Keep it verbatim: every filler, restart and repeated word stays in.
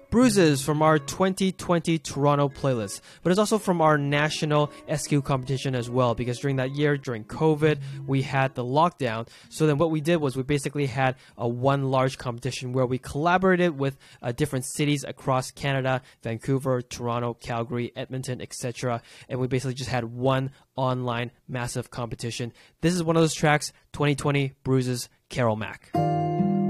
Bruises from our twenty twenty Toronto playlist, but it's also from our national S Q competition as well, because during that year, during COVID, we had the lockdown. So then what we did was we basically had a one large competition where we collaborated with uh, different cities across Canada, Vancouver, Toronto, Calgary, Edmonton, et cetera. And we basically just had one online massive competition. This is one of those tracks, twenty twenty Bruises, Carol Mack.